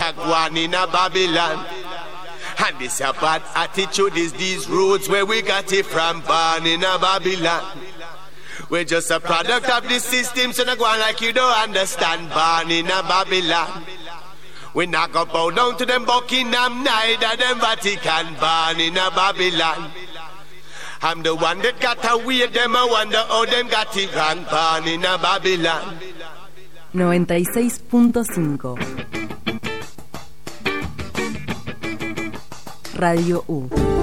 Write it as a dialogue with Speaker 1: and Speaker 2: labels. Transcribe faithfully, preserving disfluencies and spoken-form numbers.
Speaker 1: a gwan in a Babylon. And this a bad attitude is these roots where we got it from, born in a Babylon. We're just a product of the system, so not go on like you don't understand, born in a Babylon. We not go bow down to them Buckingham, neither them Vatican, born in a Babylon. I'm the one that got away, them I wonder how them got it wrong, born in a Babylon.
Speaker 2: noventa y seis punto cinco Radio U.